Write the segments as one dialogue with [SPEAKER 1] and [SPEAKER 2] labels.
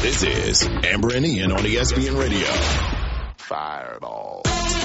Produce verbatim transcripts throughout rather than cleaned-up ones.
[SPEAKER 1] This is Amber and Ian on E S P N Radio. Fireball.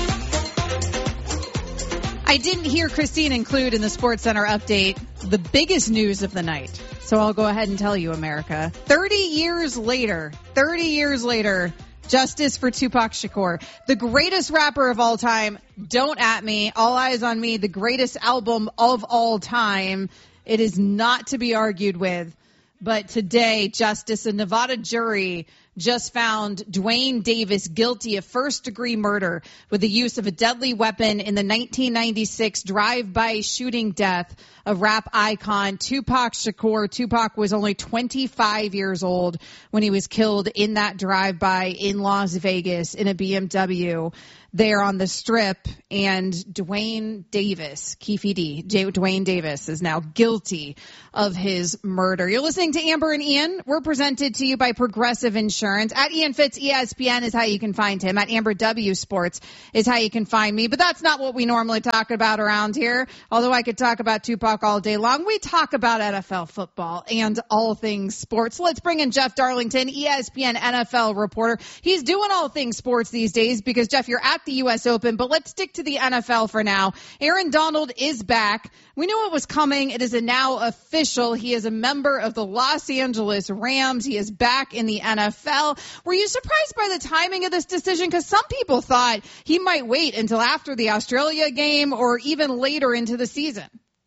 [SPEAKER 2] I didn't hear Christine include in the SportsCenter update the biggest news of the night. So I'll go ahead and tell you, America. thirty years later, thirty years later, justice for Tupac Shakur, the greatest rapper of all time. Don't at me. All eyes on me. The greatest album of all time. It is not to be argued with. But today, justice, a Nevada jury just found Duane Davis guilty of first-degree murder with the use of a deadly weapon in the nineteen ninety-six drive-by shooting death of rap icon Tupac Shakur. Tupac was only twenty-five years old when he was killed in that drive-by in Las Vegas in a B M W there on the Strip. And Duane Davis, Keefe D, J- Duane Davis is now guilty of his murder. You're listening to Amber and Ian. We're presented to you by Progressive Insurance. At Ian Fitz, E S P N is how you can find him. At Amber W Sports is how you can find me. But that's not what we normally talk about around here. Although I could talk about Tupac all day long, we talk about N F L football and all things sports. Let's bring in Jeff Darlington, E S P N N F L reporter. He's doing all things sports these days because, Jeff, you're at the U S Open, but let's stick to the N F L for now. Aaron Donald is back. We knew it was coming. It is a now official. He is a member of the Los Angeles Rams. He is back in the N F L. Were you surprised by the timing of this decision? Because some people thought he might wait until after the Australia game or even later into the season.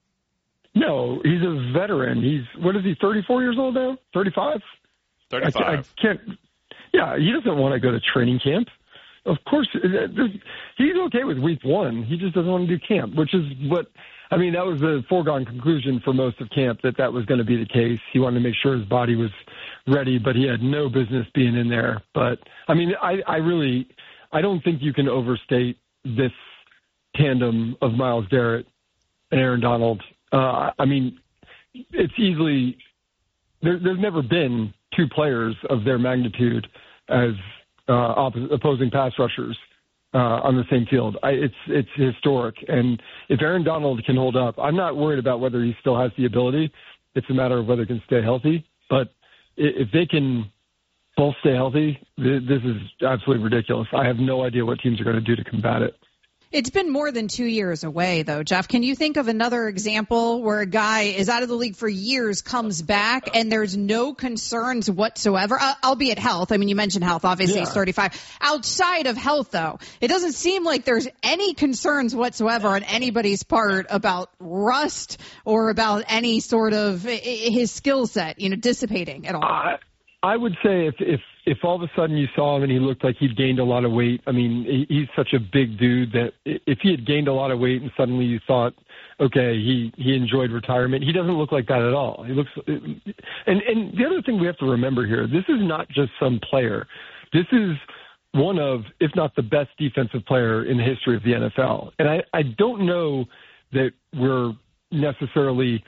[SPEAKER 3] No, he's a veteran. He's, what is he, thirty-four years old now? thirty-five?
[SPEAKER 4] thirty-five.
[SPEAKER 3] I, I can't, yeah, he doesn't want to go to training camp. Of course, he's okay with week one. He just doesn't want to do camp, which is what, I mean, that was the foregone conclusion for most of camp, that that was going to be the case. He wanted to make sure his body was ready, but he had no business being in there. But, I mean, I, I really, I don't think you can overstate this tandem of Myles Garrett and Aaron Donald. Uh, I mean, it's easily, there, there's never been two players of their magnitude as uh, opp- opposing pass rushers uh, on the same field. I, it's it's historic. And if Aaron Donald can hold up, I'm not worried about whether he still has the ability. It's a matter of whether he can stay healthy. But if they can both stay healthy, th- this is absolutely ridiculous. I have no idea what teams are going to do to combat it.
[SPEAKER 2] It's been more than two years away, though, Jeff. Can you think of another example where a guy is out of the league for years, comes back, and there's no concerns whatsoever, uh, albeit health? I mean, you mentioned health. Obviously, yeah. He's thirty-five. Outside of health, though, it doesn't seem like there's any concerns whatsoever on anybody's part about rust or about any sort of his skill set, you know, dissipating at all.
[SPEAKER 3] I, I would say if, if if all of a sudden you saw him and he looked like he'd gained a lot of weight, I mean, he's such a big dude that if he had gained a lot of weight and suddenly you thought, okay, he, he enjoyed retirement, he doesn't look like that at all. He looks, and, and the other thing we have to remember here, this is not just some player. This is one of, if not the best defensive player in the history of the N F L. And I, I don't know that we're necessarily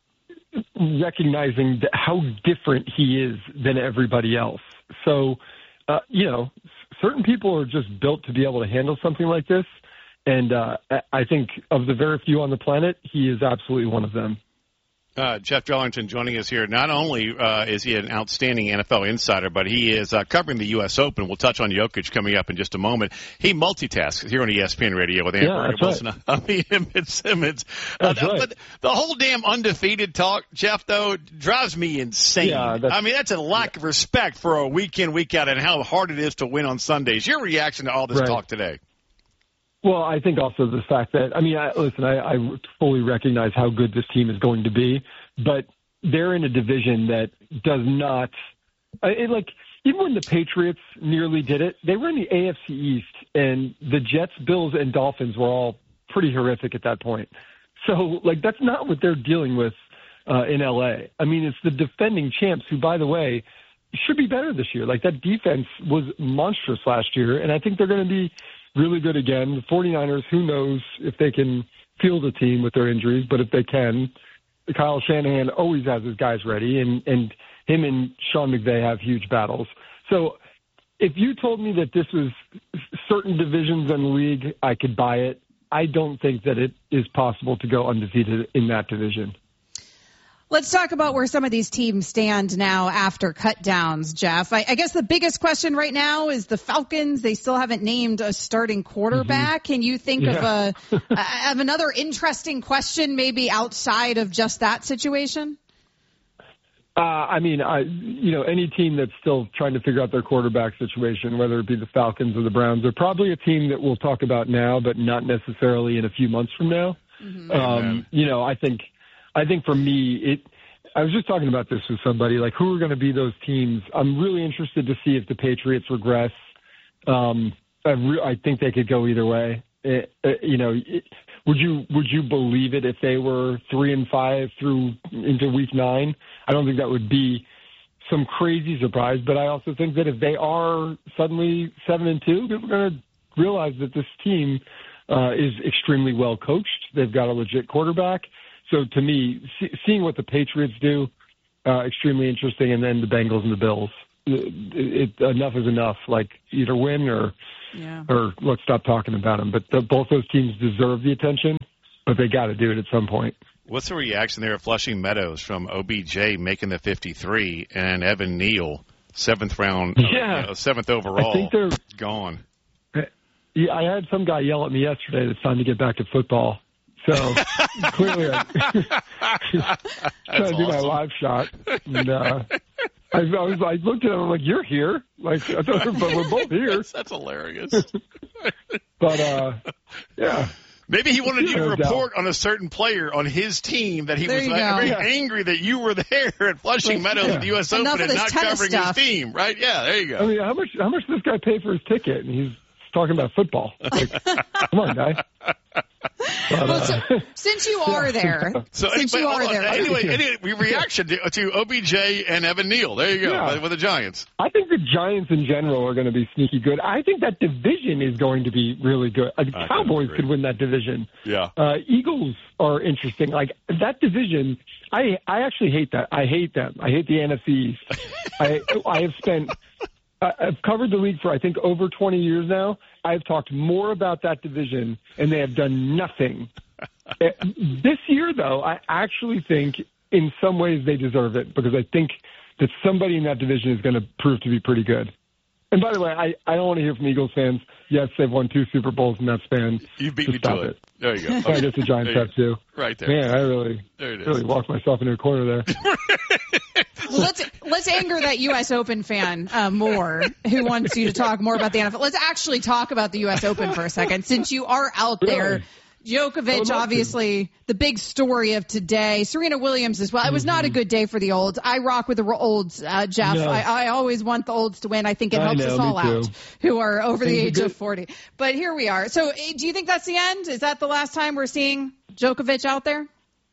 [SPEAKER 3] recognizing that how different he is than everybody else. So, uh, you know, certain people are just built to be able to handle something like this. And uh, I think of the very few on the planet, he is absolutely one of them.
[SPEAKER 4] Uh, Jeff Darlington joining us here. Not only uh, is he an outstanding N F L insider, but he is uh, covering the U S Open. We'll touch on Jokic coming up in just a moment. He multitasks here on E S P N Radio with Amber
[SPEAKER 3] yeah, that's
[SPEAKER 4] Wilson.
[SPEAKER 3] Right.
[SPEAKER 4] I mean, Emmett Simmons.
[SPEAKER 3] That's
[SPEAKER 4] uh,
[SPEAKER 3] right.
[SPEAKER 4] But the whole damn undefeated talk, Jeff, though, drives me insane.
[SPEAKER 3] Yeah,
[SPEAKER 4] I mean, that's a lack yeah. of respect for a week in, week out, and how hard it is to win on Sundays. Your reaction to all this
[SPEAKER 3] right.
[SPEAKER 4] talk today?
[SPEAKER 3] Well, I think also the fact that, I mean, I, listen, I, I fully recognize how good this team is going to be, but they're in a division that does not it, like even when the Patriots nearly did it, they were in the A F C East, and the Jets, Bills, and Dolphins were all pretty horrific at that point. So, like, that's not what they're dealing with uh, in L A. I mean, it's the defending champs who, by the way, should be better this year. Like, that defense was monstrous last year, and I think they're going to be really good again. The 49ers, who knows if they can field a team with their injuries, but if they can, Kyle Shanahan always has his guys ready, and, and him and Sean McVay have huge battles. So if you told me that this was certain divisions in the league, I could buy it. I don't think that it is possible to go undefeated in that division.
[SPEAKER 2] Let's talk about where some of these teams stand now after cut downs, Jeff. I, I guess the biggest question right now is the Falcons. They still haven't named a starting quarterback. Mm-hmm. Can you think yeah. of a of another interesting question maybe outside of just that situation?
[SPEAKER 3] Uh, I mean, I, you know, any team that's still trying to figure out their quarterback situation, whether it be the Falcons or the Browns, they're probably a team that we'll talk about now, but not necessarily in a few months from now. Mm-hmm. Um, you know, I think, I think for me, it. I was just talking about this with somebody, like who are going to be those teams. I'm really interested to see if the Patriots regress. Um, I, re- I think they could go either way. It, it, you know, it, would you would you believe it if they were three and five through into week nine? I don't think that would be some crazy surprise, but I also think that if they are suddenly seven and two, people are going to realize that this team uh, is extremely well coached. They've got a legit quarterback. So to me, see, seeing what the Patriots do, uh, extremely interesting, and then the Bengals and the Bills. It, it, enough is enough. Like either win or yeah. or let's stop talking about them. But the, both those teams deserve the attention, but they got to do it at some point.
[SPEAKER 4] What's the reaction there at Flushing Meadows from O B J making the fifty-three and Evan Neal, seventh round, yeah. uh, seventh overall,
[SPEAKER 3] I think they're
[SPEAKER 4] gone?
[SPEAKER 3] Yeah, I had some guy yell at me yesterday that it's time to get back to football. So clearly, I'm trying to do my live shot. And, uh, I, I was, I looked at him. I'm like, "You're here." Like, I thought, but we're both here.
[SPEAKER 4] That's, that's hilarious.
[SPEAKER 3] But uh, yeah.
[SPEAKER 4] Maybe he wanted you to report on a certain player on his team that he
[SPEAKER 2] there
[SPEAKER 4] was like, very
[SPEAKER 2] yeah.
[SPEAKER 4] angry that you were there at Flushing Meadows
[SPEAKER 3] yeah.
[SPEAKER 4] at the U S
[SPEAKER 2] Enough
[SPEAKER 4] Open and not covering
[SPEAKER 2] stuff.
[SPEAKER 4] his team, right? Yeah, there you go.
[SPEAKER 3] I mean, how much how much does this guy pay for his ticket? And he's talking about football. Like, come on, guy. But,
[SPEAKER 2] well, so,
[SPEAKER 3] uh,
[SPEAKER 2] since you are there,
[SPEAKER 4] so
[SPEAKER 2] since
[SPEAKER 4] anyway,
[SPEAKER 2] you are there,
[SPEAKER 4] anyway, anyway, reaction to, to O B J and Evan Neal. There you go
[SPEAKER 3] yeah.
[SPEAKER 4] with the Giants.
[SPEAKER 3] I think the Giants in general are going to be sneaky good. I think that division is going to be really good. Uh, the Cowboys could win that division.
[SPEAKER 4] Yeah.
[SPEAKER 3] Uh, Eagles are interesting. Like that division, I I actually hate that. I hate them. I hate the N F C East. I I have spent. I've covered the league for, I think, over twenty years now. I've talked more about that division, and they have done nothing. This year, though, I actually think in some ways they deserve it because I think that somebody in that division is going to prove to be pretty good. And by the way, I, I don't want to hear from Eagles fans. Yes, they've won two Super Bowls in that span.
[SPEAKER 4] You beat
[SPEAKER 3] so
[SPEAKER 4] me to it. it. There you go.
[SPEAKER 3] I guess the Giants have too.
[SPEAKER 4] Right there.
[SPEAKER 3] Man, I really, really walked myself into a corner there.
[SPEAKER 2] Well, let's let's anger that U S Open fan uh, more who wants you to talk more about the N F L. Let's actually talk about the U S Open for a second, since you are out there.
[SPEAKER 3] Really?
[SPEAKER 2] Djokovic, obviously, the big story of today. Serena Williams as well. It was not a good day for the olds. I rock with the olds, uh, Jeff.
[SPEAKER 3] No.
[SPEAKER 2] I, I always want the olds to win. I think it helps
[SPEAKER 3] I know,
[SPEAKER 2] us all
[SPEAKER 3] me
[SPEAKER 2] out
[SPEAKER 3] too.
[SPEAKER 2] who are over the age
[SPEAKER 3] good.
[SPEAKER 2] of forty. But here we are. So do you think that's the end? Is that the last time we're seeing Djokovic out there?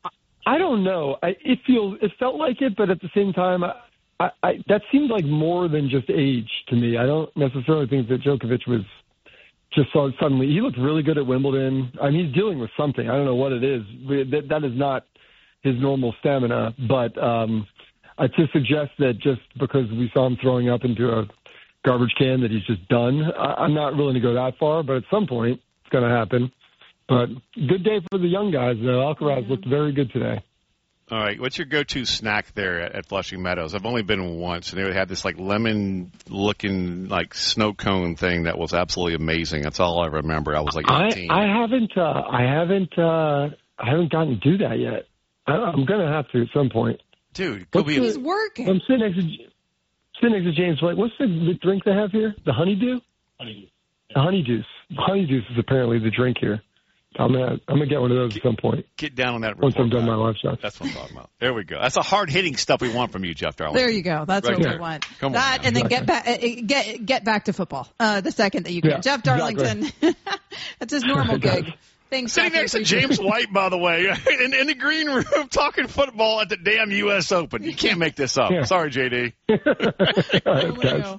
[SPEAKER 3] I don't know. I, it feels it felt like it, but at the same time, I, I, I, that seemed like more than just age to me. I don't necessarily think that Djokovic was just so suddenly. He looked really good at Wimbledon. I mean, he's dealing with something. I don't know what it is. That, that is not his normal stamina. But um, uh, to suggest that just because we saw him throwing up into a garbage can that he's just done, I, I'm not willing to go that far. But at some point, it's going to happen. But good day for the young guys, though. Alcaraz looked very good today.
[SPEAKER 4] All right, what's your go-to snack there at, at Flushing Meadows? I've only been once, and they had this like lemon-looking like snow cone thing that was absolutely amazing. That's all I remember. I was like eighteen.
[SPEAKER 3] I, I haven't, uh, I haven't, uh, I haven't gotten to do that yet. I, I'm gonna have to at some point.
[SPEAKER 4] Dude, could be.
[SPEAKER 2] He's working.
[SPEAKER 3] I'm sitting next to, sitting next to James. Like, what's the, the drink they have here? The honeydew. Honeydew. The honeydew. Honeydew is apparently the drink here. I'm gonna, I'm gonna get one of those at some point.
[SPEAKER 4] Get down on that.
[SPEAKER 3] Once I'm done
[SPEAKER 4] back.
[SPEAKER 3] my live shot.
[SPEAKER 4] That's what I'm talking about. There we go. That's the hard hitting stuff we want from you, Jeff Darlington.
[SPEAKER 2] There you go. That's
[SPEAKER 4] right
[SPEAKER 2] what
[SPEAKER 4] there.
[SPEAKER 2] we want.
[SPEAKER 4] Come
[SPEAKER 2] that
[SPEAKER 4] on
[SPEAKER 2] and then
[SPEAKER 3] exactly.
[SPEAKER 2] get back, uh, get get back to football. Uh, the second that you can.
[SPEAKER 3] Yeah,
[SPEAKER 2] Jeff Darlington.
[SPEAKER 3] Exactly.
[SPEAKER 2] That's his normal gig. Thanks.
[SPEAKER 4] Sitting
[SPEAKER 2] Jeff,
[SPEAKER 4] next to James White, by the way, in, in the green room talking football at the damn U S Open. You can't make this up.
[SPEAKER 3] Yeah.
[SPEAKER 4] Sorry, J D.
[SPEAKER 3] All right, guys.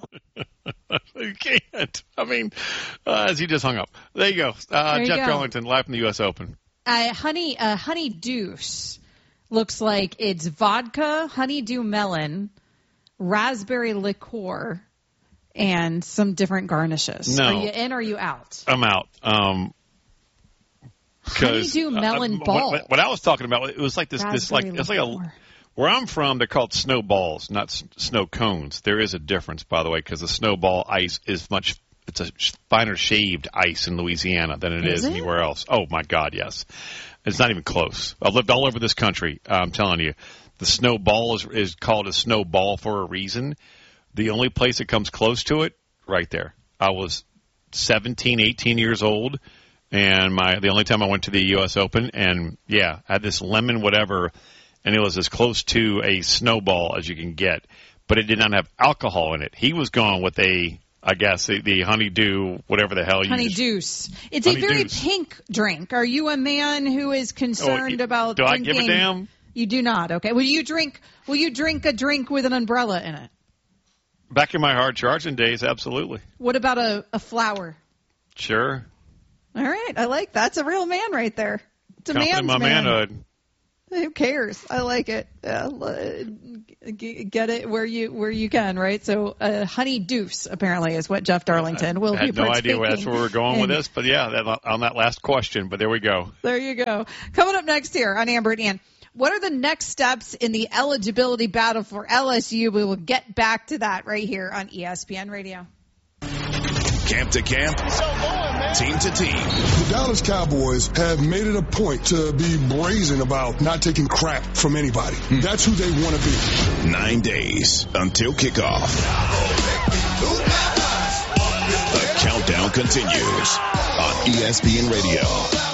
[SPEAKER 4] You can't. I mean, uh, as he just hung up. There you go. Uh,
[SPEAKER 2] There you
[SPEAKER 4] Jeff
[SPEAKER 2] go.
[SPEAKER 4] Darlington, live from the U S Open.
[SPEAKER 2] Uh, honey, uh, honey deuce looks like it's vodka, honeydew melon, raspberry liqueur, and some different garnishes.
[SPEAKER 4] No.
[SPEAKER 2] Are you in or are you out?
[SPEAKER 4] I'm out. Um,
[SPEAKER 2] Honeydew melon
[SPEAKER 4] uh,
[SPEAKER 2] ball.
[SPEAKER 4] What, what I was talking about, it was like this, this like
[SPEAKER 2] Raspberry
[SPEAKER 4] it's like a
[SPEAKER 2] liqueur.
[SPEAKER 4] Where I'm from, they're called snowballs, not s- snow cones. There is a difference, by the way, because the snowball ice is much, it's a sh- finer shaved ice in Louisiana than it is,
[SPEAKER 2] Is it?
[SPEAKER 4] anywhere else. Oh, my God, yes. It's not even close. I've lived all over this country. I'm telling you. The snowball is, is called a snowball for a reason. The only place that comes close to it, right there. I was seventeen, eighteen years old, and my the only time I went to the U S Open, and, yeah, I had this lemon whatever, and it was as close to a snowball as you can get, but it did not have alcohol in it. He was going with a, I guess, the, the honeydew, whatever the hell you
[SPEAKER 2] Honey
[SPEAKER 4] use.
[SPEAKER 2] deuce. It's
[SPEAKER 4] Honey
[SPEAKER 2] a very
[SPEAKER 4] deuce.
[SPEAKER 2] pink drink. Are you a man who is concerned
[SPEAKER 4] Oh,
[SPEAKER 2] about
[SPEAKER 4] do I
[SPEAKER 2] drinking?
[SPEAKER 4] give a damn?
[SPEAKER 2] You do not. Okay. Will you drink? Will you drink a drink with an umbrella in it?
[SPEAKER 4] Back in my hard charging days, absolutely.
[SPEAKER 2] What about a, a flower?
[SPEAKER 4] Sure.
[SPEAKER 2] All right. I like that's a real man right there. It's a
[SPEAKER 4] Confident in
[SPEAKER 2] man's
[SPEAKER 4] my
[SPEAKER 2] man.
[SPEAKER 4] manhood.
[SPEAKER 2] Who cares? I like it. Uh, g- get it where you where you can, right? So, uh, honey deuce apparently is what Jeff Darlington will
[SPEAKER 4] I
[SPEAKER 2] be
[SPEAKER 4] had no idea where that's
[SPEAKER 2] partaking
[SPEAKER 4] where we're going with
[SPEAKER 2] in.
[SPEAKER 4] this, but yeah, that, on that last question. But there we go.
[SPEAKER 2] There you go. Coming up next here on Amber and Ian. What are the next steps in the eligibility battle for L S U? We will get back to that right here on E S P N Radio.
[SPEAKER 1] Camp to camp, team to team.
[SPEAKER 5] The Dallas Cowboys have made it a point to be brazen about not taking crap from anybody. That's who they want to be.
[SPEAKER 1] Nine days until kickoff. The countdown continues on E S P N Radio.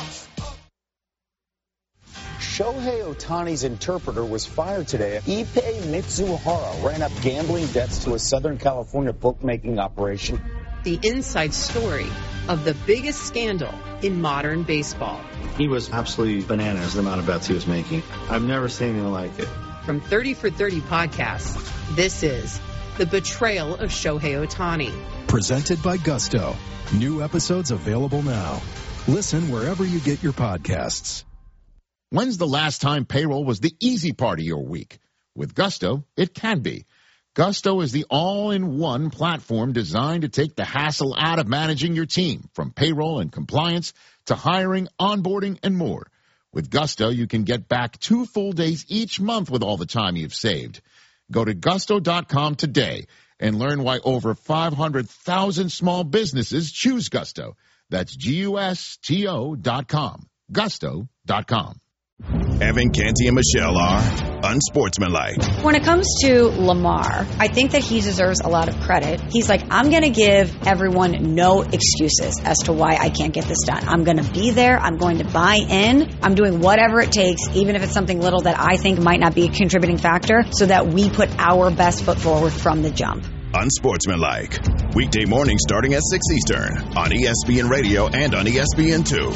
[SPEAKER 6] Shohei Ohtani's interpreter was fired today. Ippei Mitsuhara ran up gambling debts to a Southern California bookmaking operation.
[SPEAKER 7] The inside story of the biggest scandal in modern baseball.
[SPEAKER 8] He was absolutely bananas, the amount of bets he was making. I've never seen anything like it.
[SPEAKER 7] From thirty for thirty podcasts, this is The Betrayal of Shohei Ohtani.
[SPEAKER 9] Presented by Gusto. New episodes available now. Listen wherever you get your podcasts.
[SPEAKER 10] When's the last time payroll was the easy part of your week? With Gusto, it can be. Gusto is the all-in-one platform designed to take the hassle out of managing your team, from payroll and compliance to hiring, onboarding, and more. With Gusto, you can get back two full days each month with all the time you've saved. Go to gusto dot com today and learn why over five hundred thousand small businesses choose Gusto. That's G U S T O dot com. gusto dot com.
[SPEAKER 1] Evan, Canty, and Michelle are unsportsmanlike.
[SPEAKER 11] When it comes to Lamar, I think that he deserves a lot of credit. He's like, I'm going to give everyone no excuses as to why I can't get this done. I'm going to be there. I'm going to buy in. I'm doing whatever it takes, even if it's something little that I think might not be a contributing factor, so that we put our best foot forward from the jump.
[SPEAKER 1] Unsportsmanlike. Weekday mornings starting at six Eastern on E S P N Radio and on E S P N two.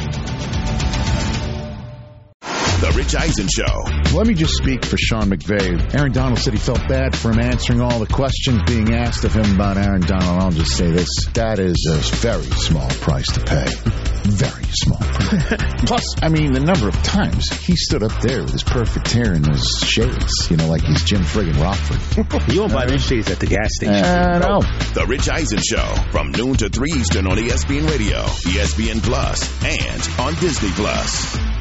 [SPEAKER 1] The Rich Eisen Show.
[SPEAKER 12] Let me just speak for Sean McVay. Aaron Donald said he felt bad for him answering all the questions being asked of him about Aaron Donald. I'll just say this. That is a very small price to pay. Very small. Plus, I mean, the number of times he stood up there with his perfect hair and his shades, you know, like he's Jim friggin' Rockford.
[SPEAKER 13] You won't buy these shades at the gas station.
[SPEAKER 12] Uh, no.
[SPEAKER 1] The Rich Eisen Show from noon to three Eastern on E S P N Radio, E S P N Plus, and on Disney Plus.